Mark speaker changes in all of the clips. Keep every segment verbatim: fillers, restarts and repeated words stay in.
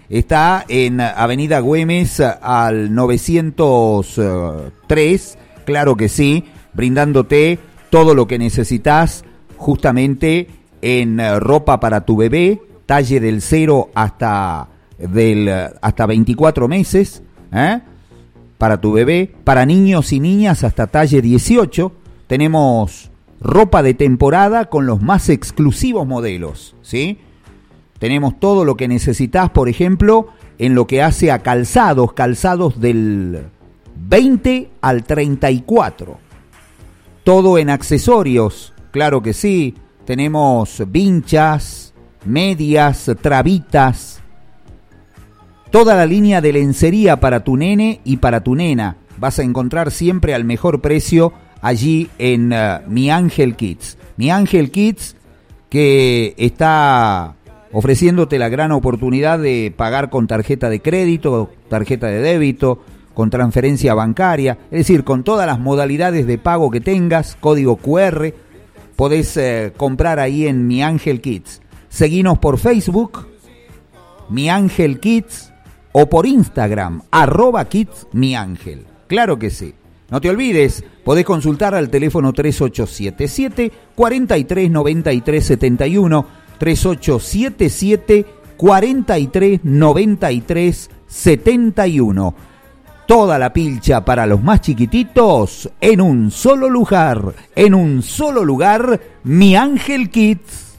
Speaker 1: Está en Avenida Güemes al novecientos tres, claro que sí, brindándote todo lo que necesitas justamente en ropa para tu bebé, talle del cero hasta, del, hasta veinticuatro meses, ¿eh? Para tu bebé, para niños y niñas hasta talle dieciocho, tenemos ropa de temporada con los más exclusivos modelos, ¿sí? Tenemos todo lo que necesitas, por ejemplo, en lo que hace a calzados, calzados del veinte al treinta y cuatro. Todo en accesorios, claro que sí. Tenemos vinchas, medias, trabitas. Toda la línea de lencería para tu nene y para tu nena. Vas a encontrar siempre al mejor precio allí en uh, Mi Ángel Kids. Mi Ángel Kids, que está ofreciéndote la gran oportunidad de pagar con tarjeta de crédito, tarjeta de débito, con transferencia bancaria, es decir, con todas las modalidades de pago que tengas, código cu erre, podés eh, comprar ahí en Mi Ángel Kids. Seguinos por Facebook, Mi Ángel Kids, o por Instagram, arroba Kids Mi Ángel. Claro que sí. No te olvides, podés consultar al teléfono tres ocho siete siete, cuatro tres nueve tres siete uno, tres ocho siete siete, cuatro tres nueve tres siete uno. Toda la pilcha para los más chiquititos en un solo lugar, en un solo lugar, Mi Ángel Kids.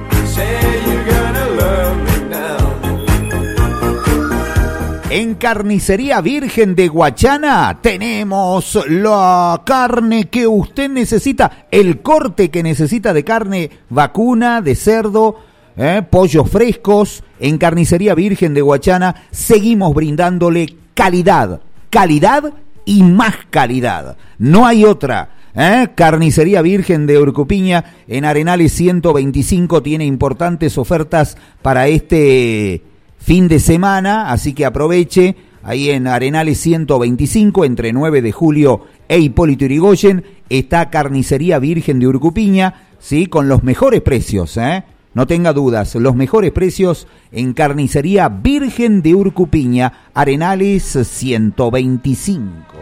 Speaker 1: En Carnicería Virgen de Guachana tenemos la carne que usted necesita, el corte que necesita de carne vacuna, de cerdo, eh, pollos frescos. En Carnicería Virgen de Guachana seguimos brindándole calidad, calidad y más calidad. No hay otra. ¿Eh? Carnicería Virgen de Urcupiña en Arenales ciento veinticinco tiene importantes ofertas para este fin de semana, así que aproveche. Ahí en Arenales ciento veinticinco, entre nueve de julio e Hipólito Yrigoyen, está Carnicería Virgen de Urcupiña, ¿sí? Con los mejores precios, ¿eh? No tenga dudas, los mejores precios en Carnicería Virgen de Urcupiña, Arenales ciento veinticinco.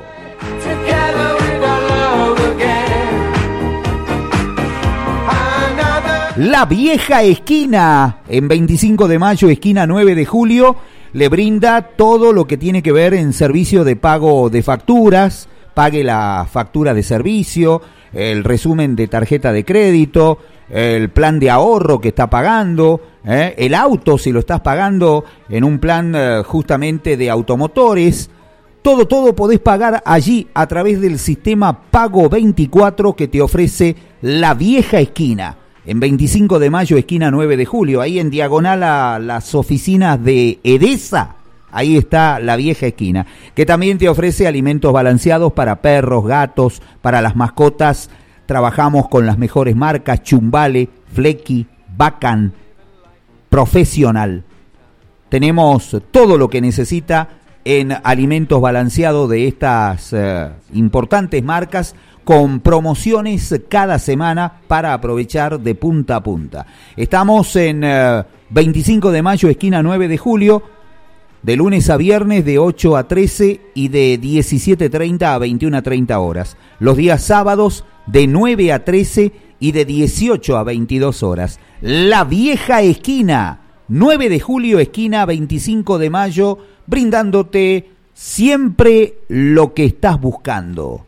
Speaker 1: La Vieja Esquina, en veinticinco de mayo, esquina nueve de julio, le brinda todo lo que tiene que ver en servicio de pago de facturas. Pague la factura de servicio, el resumen de tarjeta de crédito, el plan de ahorro que está pagando, ¿eh? El auto si lo estás pagando en un plan eh, justamente de automotores. Todo, todo podés pagar allí a través del sistema Pago veinticuatro que te ofrece La Vieja Esquina. En veinticinco de mayo, esquina nueve de julio, ahí en diagonal a las oficinas de Edesa, ahí está La Vieja Esquina, que también te ofrece alimentos balanceados para perros, gatos, para las mascotas. Trabajamos con las mejores marcas, Chumbale, Flecky, Bacan, Profesional. Tenemos todo lo que necesita en alimentos balanceados de estas eh, importantes marcas, con promociones cada semana para aprovechar de punta a punta. Estamos en eh, veinticinco de mayo, esquina nueve de julio, de lunes a viernes de ocho a trece y de diecisiete treinta a veintiuna treinta horas. Los días sábados de nueve a trece y de dieciocho a veintidós horas. La Vieja Esquina, nueve de julio, esquina veinticinco de mayo, brindándote siempre lo que estás buscando.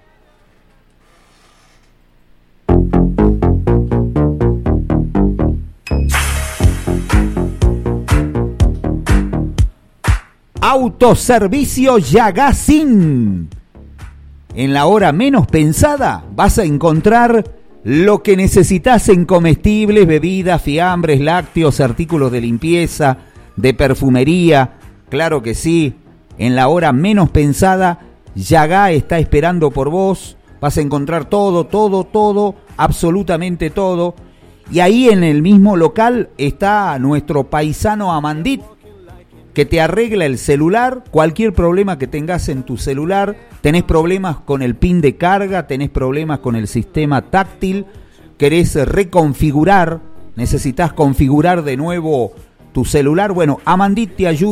Speaker 1: Autoservicio Yagacín. En la hora menos pensada vas a encontrar lo que necesitas en comestibles, bebidas, fiambres, lácteos, artículos de limpieza, de perfumería. Claro que sí, en la hora menos pensada, Yagá está esperando por vos. Vas a encontrar todo, todo, todo, absolutamente todo. Y ahí en el mismo local está nuestro paisano Amandit, que te arregla el celular, cualquier problema que tengas en tu celular. Tenés problemas con el pin de carga, tenés problemas con el sistema táctil, querés reconfigurar, necesitas configurar de nuevo tu celular. Bueno, Amandit te ayuda.